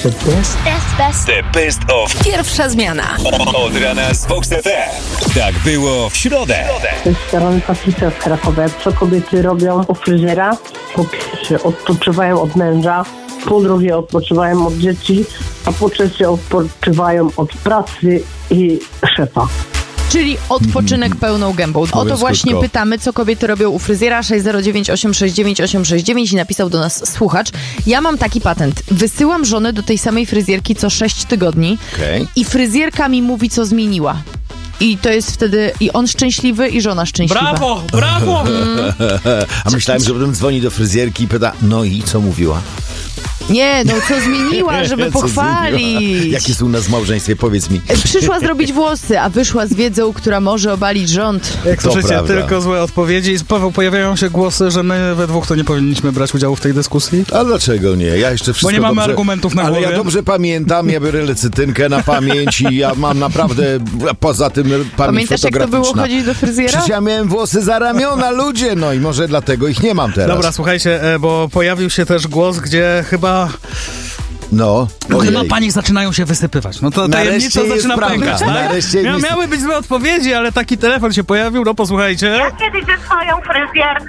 The best of Pierwsza zmiana. od rana z Vox FM. Tak było w środę. To jest strona Patrycja z Krakowa. Co kobiety robią u fryzjera? Po pierwsze odpoczywają od męża, po drugie odpoczywają od dzieci, a po trzecie odpoczywają od pracy i szefa. Czyli odpoczynek pełną gębą. O to Mówiąc właśnie krótko. pytamy, co kobiety robią u fryzjera. 609 869 869 i napisał do nas słuchacz. Ja mam taki patent. Wysyłam żonę do tej samej fryzjerki co 6 tygodni Okej. i fryzjerka mi mówi, co zmieniła. I to jest wtedy i on szczęśliwy, i żona szczęśliwa. Brawo, brawo! A myślałem, że potem dzwoni do fryzjerki i pyta, no i co mówiła? Nie, no co zmieniła, żeby Co pochwalić. zmieniła? Jakie są u nas w małżeństwie? Powiedz mi. Przyszła zrobić włosy, a wyszła z wiedzą, która może obalić rząd. Jak To słyszycie, prawda. tylko złe odpowiedzi. Paweł, pojawiają się głosy, że my we dwóch to nie powinniśmy brać udziału w tej dyskusji. A dlaczego nie? Ja jeszcze wszystko Bo nie mamy dobrze, argumentów na ale głowie. ja dobrze pamiętam, ja biorę lecytynkę na pamięć i ja mam naprawdę, poza tym pamięć Pamiętasz, jak to fotograficzna. było chodzić do fryzjera? Przecież ja miałem włosy za ramiona, ludzie, no i może dlatego ich nie mam teraz. Dobra, słuchajcie, bo pojawił się też głos, gdzie chyba No, ojej. pani zaczynają się wysypywać. No to Nareszcie tajemnica jest zaczyna prawda. pękać, tak? Nareszcie jest- Miały być złe odpowiedzi, ale taki telefon się pojawił, no posłuchajcie. Ja kiedyś ze swoją fryzjerką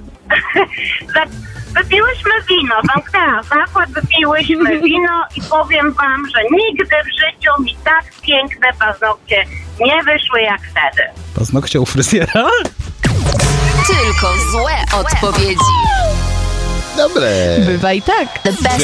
wypiłyśmy wino, zamknęłam zakład, wypiłyśmy wino i powiem wam, że nigdy w życiu mi tak piękne paznokcie nie wyszły jak wtedy. Paznokcie u fryzjera? Tylko złe odpowiedzi. Dobre. Bywa i tak. The best